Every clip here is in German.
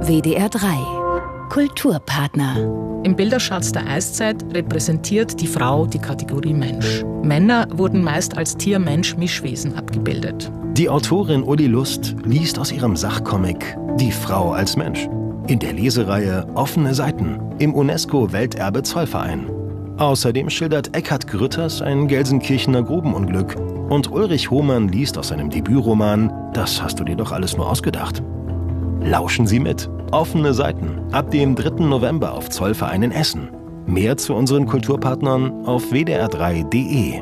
WDR 3 Kulturpartner. Im Bilderschatz der Eiszeit repräsentiert die Frau die Kategorie Mensch. Männer wurden meist als Tier-Mensch-Mischwesen abgebildet. Die Autorin Uli Lust liest aus ihrem Sachcomic Die Frau als Mensch in der Lesereihe Offene Seiten im UNESCO-Welterbe Zollverein. Außerdem schildert Eckhard Grütters ein Gelsenkirchener Grubenunglück und Ulrich Hohmann liest aus seinem Debütroman Das hast du dir doch alles nur ausgedacht. Lauschen Sie mit. Offene Seiten ab dem 3. November auf Zollverein in Essen. Mehr zu unseren Kulturpartnern auf wdr3.de.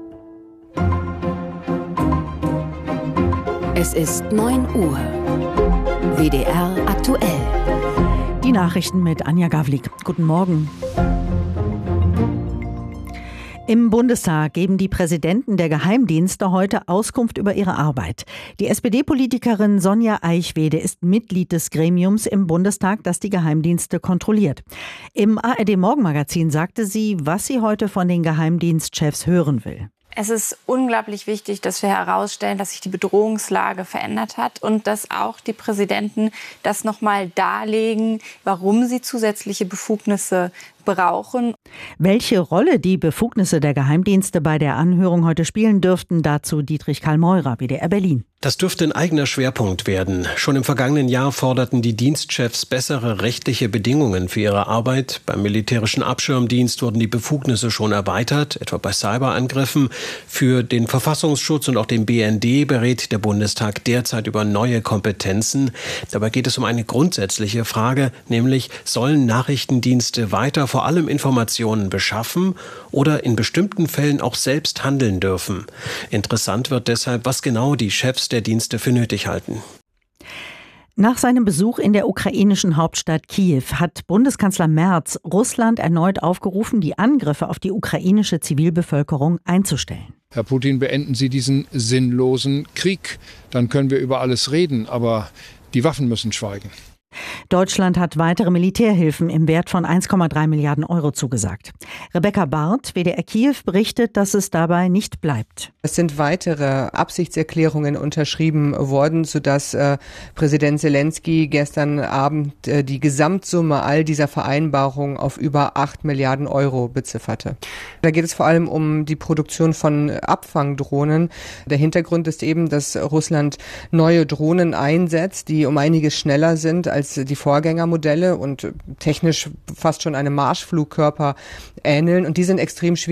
Es ist 9 Uhr. WDR aktuell. Die Nachrichten mit Anja Gawlik. Guten Morgen. Im Bundestag geben die Präsidenten der Geheimdienste heute Auskunft über ihre Arbeit. Die SPD-Politikerin Sonja Eichwede ist Mitglied des Gremiums im Bundestag, das die Geheimdienste kontrolliert. Im ARD-Morgenmagazin sagte sie, was sie heute von den Geheimdienstchefs hören will. Es ist unglaublich wichtig, dass wir herausstellen, dass sich die Bedrohungslage verändert hat und dass auch die Präsidenten das nochmal darlegen, warum sie zusätzliche Befugnisse brauchen. Welche Rolle die Befugnisse der Geheimdienste bei der Anhörung heute spielen dürften, dazu Dietrich Karl Meurer, WDR Berlin. Das dürfte ein eigener Schwerpunkt werden. Schon im vergangenen Jahr forderten die Dienstchefs bessere rechtliche Bedingungen für ihre Arbeit. Beim militärischen Abschirmdienst wurden die Befugnisse schon erweitert, etwa bei Cyberangriffen. Für den Verfassungsschutz und auch den BND berät der Bundestag derzeit über neue Kompetenzen. Dabei geht es um eine grundsätzliche Frage, nämlich sollen Nachrichtendienste weiter vor allem Informationen beschaffen oder in bestimmten Fällen auch selbst handeln dürfen. Interessant wird deshalb, was genau die Chefs der Dienste für nötig halten. Nach seinem Besuch in der ukrainischen Hauptstadt Kiew hat Bundeskanzler Merz Russland erneut aufgerufen, die Angriffe auf die ukrainische Zivilbevölkerung einzustellen. Herr Putin, beenden Sie diesen sinnlosen Krieg. Dann können wir über alles reden, aber die Waffen müssen schweigen. Deutschland hat weitere Militärhilfen im Wert von 1,3 Milliarden Euro zugesagt. Rebecca Barth, WDR Kiew, berichtet, dass es dabei nicht bleibt. Es sind weitere Absichtserklärungen unterschrieben worden, sodass Präsident Zelensky gestern Abend die Gesamtsumme all dieser Vereinbarungen auf über 8 Milliarden Euro bezifferte. Da geht es vor allem um die Produktion von Abfangdrohnen. Der Hintergrund ist eben, dass Russland neue Drohnen einsetzt, die um einiges schneller sind als die Vorgängermodelle und technisch fast schon einem Marschflugkörper ähneln. Und die sind extrem schwierig